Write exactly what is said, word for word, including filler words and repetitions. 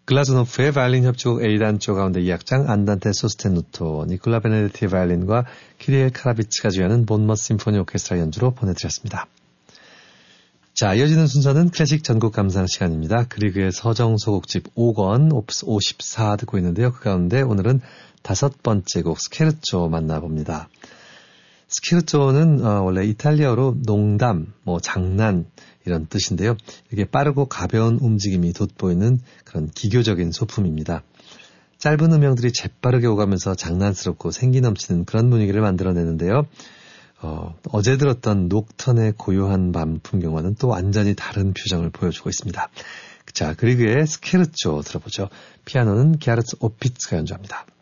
글라즈노프의 바이올린 협주곡 A단조 가운데 이 악장 안단테 소스테누토, 니콜라 베네데티의 바이올린과 키리엘 카라비츠가 주연한 본머스 심포니 오케스트라 연주로 보내드렸습니다. 자, 이어지는 순서는 클래식 전곡 감상 시간입니다. 그리그의 서정 소곡집 오 권 오프스 오십사 듣고 있는데요. 그 가운데 오늘은 다섯 번째 곡 스케르초 만나봅니다. 스케르초는 어, 원래 이탈리아어로 농담, 뭐 장난 이런 뜻인데요. 이게 빠르고 가벼운 움직임이 돋보이는 그런 기교적인 소품입니다. 짧은 음영들이 재빠르게 오가면서 장난스럽고 생기 넘치는 그런 분위기를 만들어내는데요. 어, 어제 들었던 녹턴의 고요한 밤 풍경과는 또 완전히 다른 표정을 보여주고 있습니다. 자, 그리그의 스케르초 들어보죠. 피아노는 게르츠 오피츠가 연주합니다.